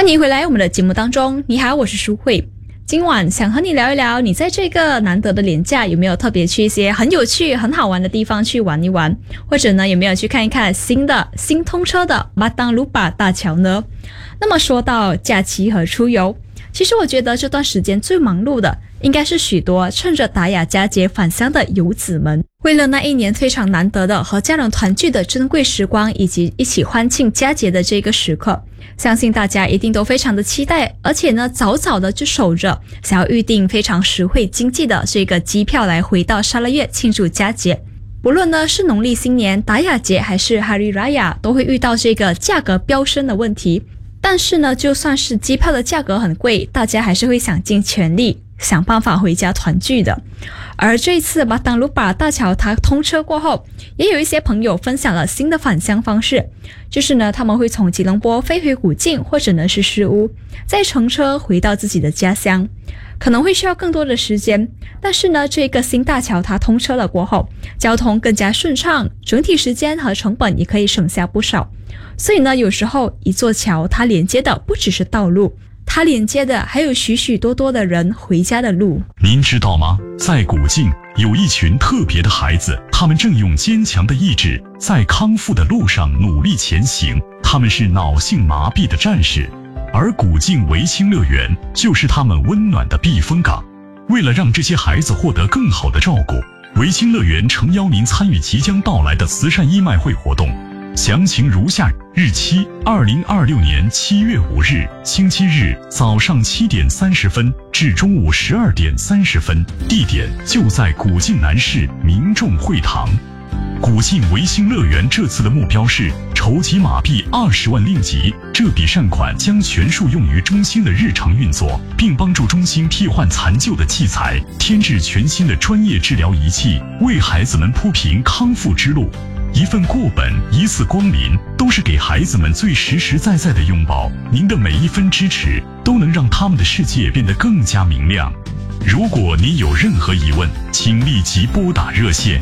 欢迎回来我们的节目当中。你好，我是淑慧。今晚想和你聊一聊，你在这个难得的连假有没有特别去一些很有趣很好玩的地方去玩一玩，或者呢有没有去看一看新通车的马当鲁巴大桥呢？那么说到假期和出游，其实我觉得这段时间最忙碌的应该是许多趁着达雅佳节返乡的游子们，为了那一年非常难得的和家人团聚的珍贵时光，以及一起欢庆佳节的这个时刻，相信大家一定都非常的期待，而且呢早早的就守着想要预定非常实惠经济的这个机票来回到沙拉越庆祝佳节。不论呢是农历新年、达雅节还是 Hari Raya， 都会遇到这个价格飙升的问题。但是呢，就算是机票的价格很贵，大家还是会想尽全力想办法回家团聚的。而这一次马当鲁巴大桥它通车过后，也有一些朋友分享了新的返乡方式，就是呢他们会从吉隆坡飞回古晋或者呢是诗屋，再乘车回到自己的家乡。可能会需要更多的时间，但是呢这个新大桥它通车了过后，交通更加顺畅，整体时间和成本也可以省下不少。所以呢有时候一座桥它连接的不只是道路，它连接的还有许许多多的人回家的路。 您知道吗？在古晋有一群特别的孩子，他们正用坚强的意志在康复的路上努力前行，他们是脑性麻痹的战士，而古晋维清乐园就是他们温暖的避风港。为了让这些孩子获得更好的照顾，维清乐园诚邀您参与即将到来的慈善义卖会活动。详情如下：日期2026年7月5日星期日早上7点30分至中午12点30分，地点就在古晋南市民众会堂。古晋维新乐园这次的目标是筹集马币20万令吉，这笔善款将全数用于中心的日常运作，并帮助中心替换残旧的器材，添置全新的专业治疗仪器，为孩子们铺平康复之路。一份过本，一次光临，都是给孩子们最实实在在的拥抱。您的每一分支持，都能让他们的世界变得更加明亮。如果您有任何疑问，请立即拨打热线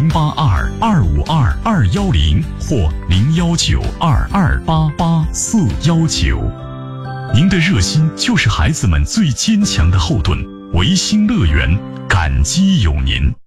082-252-210或019-2288-419。您的热心就是孩子们最坚强的后盾。维新乐园，感激有您。